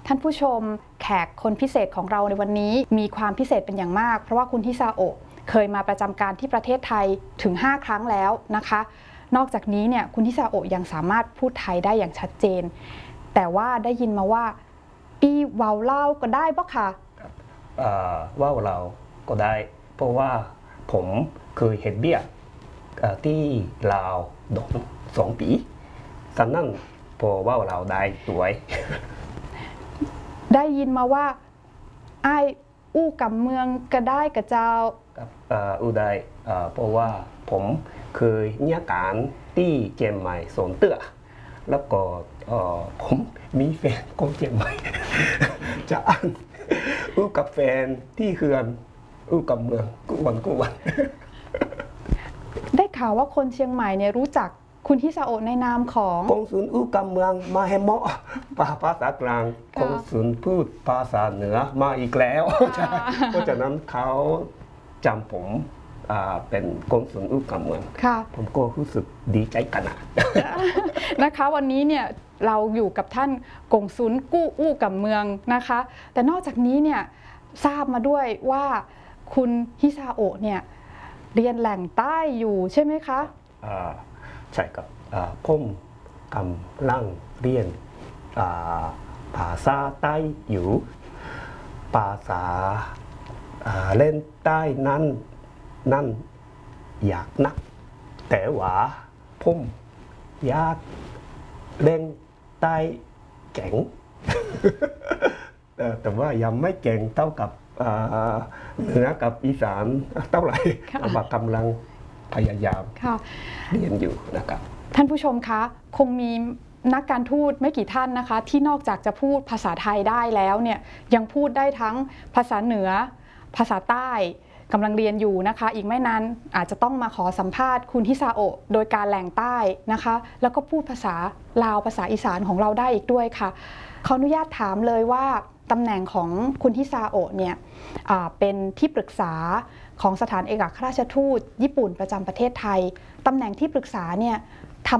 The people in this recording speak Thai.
ท่านผู้ชมแขกคนพิเศษของเราในวันนี้มีความพิเศษเป็นอย่างมากเพราะว่าคุณฮิซาโอะเคยมาประจำการที่ประเทศไทยถึง5 ครั้งแล้วนะคะนอกจากนี้เนี่ยคุณฮิซาโอะยังสามารถพูดไทยได้อย่างชัดเจนแต่ว่าได้ยินมาว่าปีเว้าเล่าก็ได้ปะคะว่าวเราก็ได้เพราะว่าผมเคยเห็นเบี้ยที่ลาว2 ปีฉะนั้นพอว่าวเราได้สวยได้ยินมาว่าไอ้อู้กับเมืองก็ได้กับเจ้าอู้ได้เพราะว่าผมเคยเนี่ยการที่เชียงใหม่สวนเตื้อแล้วก็ผมมีแฟนคนเชียงใหม่จะอ่านอู้กับแฟนที่เขื่อนอู้กับเมืองกุวันได้ข่าวว่าคนเชียงใหม่เนี่ยรู้จักคุณฮิซาโอะในนามของกงสุลอู้กับเมืองมาแฮมเมาะภาษากลางกงสุลพูดภาษาเหนือมาอีกแล้วเพราะฉะนั้นเขาจำผมเป็นกงสุลอู้กับเมืองผมก็รู้สึกดีใจกันนะคะวันนี้เนี่ยเราอยู่กับท่านกงสุลกู้อู้กับเมืองนะคะแต่นอกจากนี้เนี่ยทราบมาด้วยว่าคุณฮิซาโอะเนี่ยเรียนแหล่งใต้อยู่ใช่ไหมคะใช่ครับผมกำลังเรียนภาษาใต้อยู่ภาษาเล่นใต้นั่นอยากนักแต่ว่าผมอยากเล่นใต้เก่งแต่ว่ายังไม่เก่งเท่ากับเหนือกับอีสานเท่าไหร่แต่ว่ากำลังพยายามเรียนอยู่นะครับท่านผู้ชมคะคงมีนักการทูตไม่กี่ท่านนะคะที่นอกจากจะพูดภาษาไทยได้แล้วเนี่ยยังพูดได้ทั้งภาษาเหนือภาษาใต้กำลังเรียนอยู่นะคะอีกไม่นานอาจจะต้องมาขอสัมภาษณ์คุณฮิซาโอะโดยการแหล่งใต้นะคะแล้วก็พูดภาษาลาวภาษาอีสานของเราได้อีกด้วยค่ะขออนุญาตถามเลยว่าตำแหน่งของคุณฮิซาโอะเนี่ยเป็นที่ปรึกษาของสถานเอกอัครราชทูตญี่ปุ่นประจำประเทศไทยตำแหน่งที่ปรึกษาเนี่ย